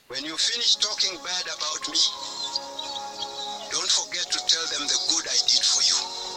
When you finish talking bad about me, don't forget to tell them the good I did